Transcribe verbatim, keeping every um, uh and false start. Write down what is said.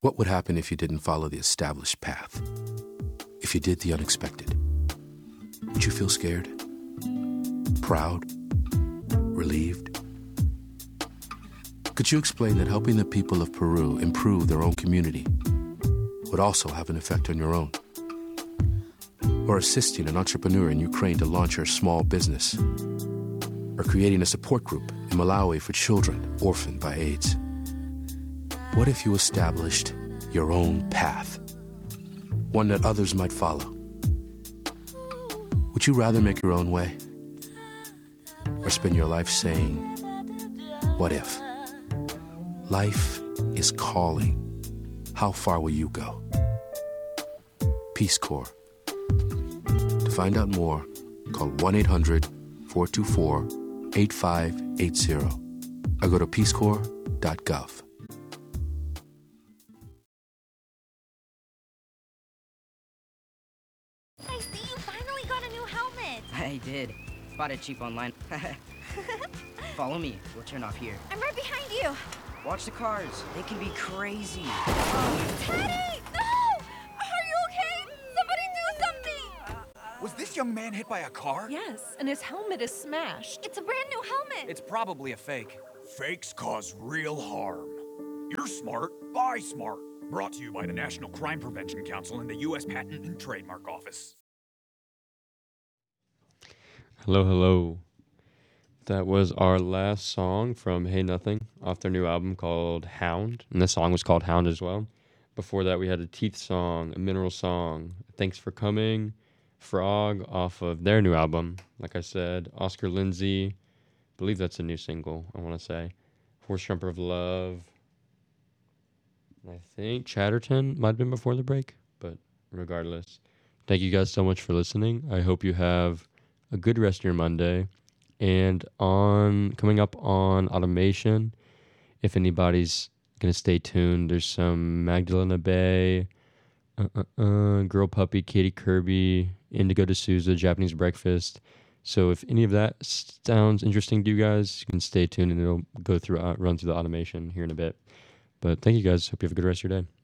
What would happen if you didn't follow the established path? If you did the unexpected? Would you feel scared? Proud? Relieved? Could you explain that helping the people of Peru improve their own community would also have an effect on your own? Or assisting an entrepreneur in Ukraine to launch her small business? Or creating a support group in Malawi for children orphaned by AIDS? What if you established your own path? One that others might follow? Would you rather make your own way? Or spend your life saying, what if? Life is calling. How far will you go? Peace Corps. To find out more, call one eight hundred, four two four, eight five eight zero or go to peace corps dot gov. I see you finally got a new helmet. I did. Bought it cheap online. Follow me. We'll turn off here. I'm right behind you. Watch the cars. They can be crazy. Teddy! No! Are you okay? Somebody do something! Was this young man hit by a car? Yes, and his helmet is smashed. It's a brand new helmet. It's probably a fake. Fakes cause real harm. You're smart, buy smart. Brought to you by the National Crime Prevention Council and the U S Patent and Trademark Office. Hello, hello. That was our last song from Hey Nothing off their new album called Hound. And the song was called Hound as well. Before that, we had a Teeth song, a Mineral song, Thanks for Coming, Frog off of their new album. Like I said, Oscar Lindsay, I believe that's a new single, I want to say. Horse Jumper of Love. I think Chatterton might have been before the break, but regardless. Thank you guys so much for listening. I hope you have a good rest of your Monday. And on coming up on Automation, if anybody's going to stay tuned, there's some Magdalena Bay, uh, uh, uh, Girl Puppy, Katie Kirby, Indigo D'Souza, Japanese Breakfast. So if any of that sounds interesting to you guys, you can stay tuned and it'll go through, uh, run through the Automation here in a bit. But thank you guys. Hope you have a good rest of your day.